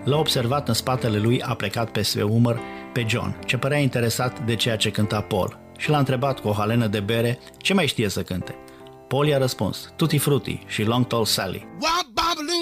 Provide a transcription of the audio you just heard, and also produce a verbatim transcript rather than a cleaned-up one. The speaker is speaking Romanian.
L-a observat în spatele lui, a plecat peste umăr pe John, ce părea interesat de ceea ce cânta Paul, și l-a întrebat cu o halenă de bere ce mai știe să cânte. Paul i-a răspuns Tutti Frutti și Long Tall Sally.